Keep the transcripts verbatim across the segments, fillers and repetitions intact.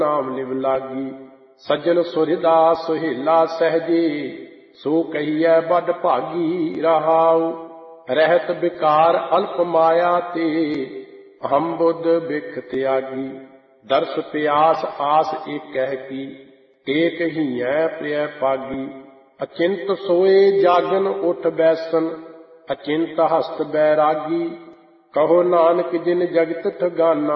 नाम लिव लागी। सज्जन सुरदा सुहेला सहजे, सो कहिए बड़ भागी रहाऊ। रहत विकार अल्प माया ते, हम बुध बिख त्यागी। दर्श प्यास आस एक कह की, टेक हीऐ प्रिय पागी। अचिंत सोए जागन उठ बैसन, अचिंत हस्त बैरागी। कहो नानक जिन जगत ठगाना,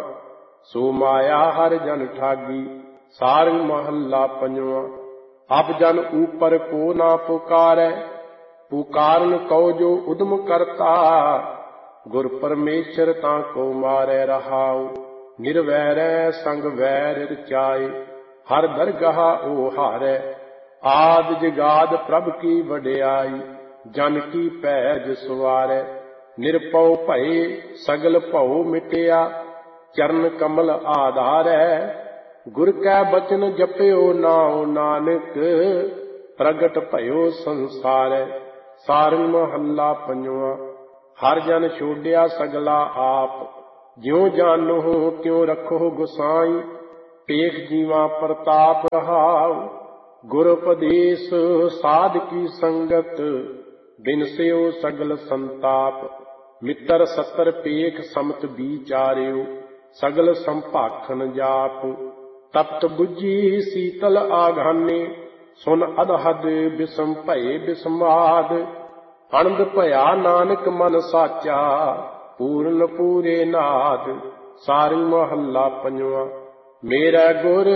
सो माया हर जन ठागी। सारंग महला पंजवा। अब जन ऊपर को ना पुकारै, पुकारन कहो जो उद्म करता। गुर परमेश्वर ताको मारै रहाऊ। निर्वैरै संग वैर रचाए, हर दरगाह ओ हारै। आद जगाद प्रभ की वड्याई, जन की पैज सवारै। निरपौ भये सगल भौ मिटिया, चरण कमल आधारै। गुर कै बचन जप्यो नाउ नानक, प्रगट भयो संसारै। सारंग महला पंजवा। हर जन छोड़िया सगला आप, ज्यों जानो त्यों रखो गुसाई। टेक जीवा प्रताप रहाऊ, गुर उपदेश साध की संगत। बिनस्यो सगल संताप, मित्र सत्तर पेख समत विचार्यो। सगल संभाखन जाप, तप्त बुझी शीतल आघाने। सुन अधहद बिसम भये बिस्माद, आनंद भया नानक मन साचा। पूर्ण पूरे नाद। सारंग महला पंजवा। मेरा गुर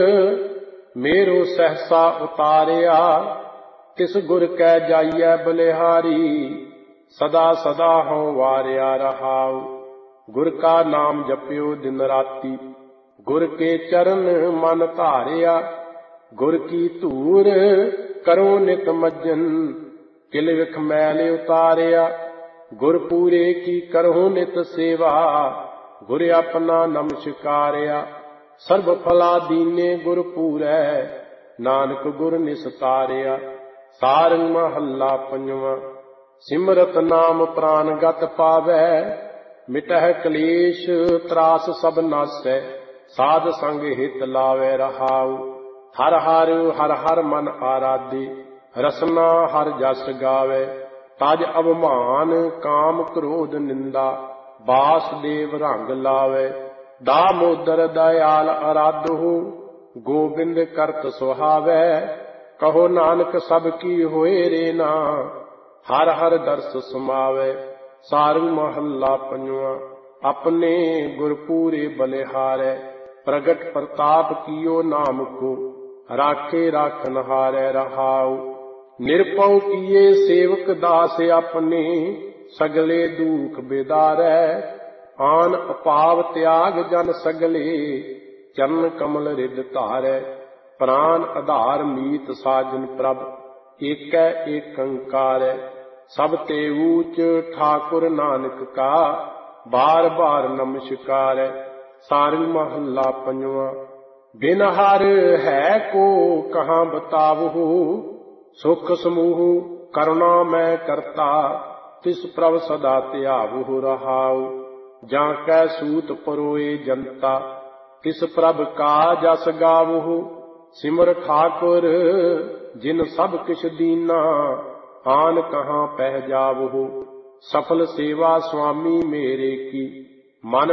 मेरो सहसा उतारिया, तिस गुर कै जाइए बलिहारी। सदा सदा हों वारिया रहाऊ, गुर का नाम जप्यो दिन राती। गुर के चरण मन धारिया, गुर की धूर करो नित मज्जन। किल विख मैल उतारिया, गुर पूरे की करो नित सेवा। गुर अपना नमस्कारिया, सर्व फला दीने गुर पूरै। नानक गुर निस्तारिया। सारंग महला पंजवा। सिमरत नाम प्राण गत पावै, मिटह कलेश त्रास सब नासै। साध संग हित लावै रहाऊ, हर हर हर हर मन आराधे। रसना हर जस गावै, तज अवमान काम क्रोध निंदा। वासुदेव रंग लावै, दामोदर दयाल आराधो। गोबिंद करत सुहावै, कहो नानक सब की होए रेना। हर हर दर्श समावै। सारंग महला पंजवा। अपने गुरपूरे बलिहारै, प्रगट प्रताप कियो नाम को। राखे राखन हारै रहाऊ, निरपौ किए सेवक दास अपने। सगले दुख बिदारै, आन अपाव त्याग जन सगले। चरण कमल रिद धारै, प्राण आधार मीत साजन प्रभ। एकै एकंकारै, सब ते ऊच ठाकुर नानक का। बार बार नमस्कारै। सारंग महला पंजवा। बिन हर है को कहाँ बतावहु, सुख समूह करुणा मैं करता। तिस प्रभ सदा त्यावहु रहाऊ, जाकै सूत परोए जनता। तिस प्रभ का जस गावहु, सिमर ठाकुर जिन सब किछ दीना। आन कहाँ पह जावहु, सफल सेवा स्वामी मेरे की। मन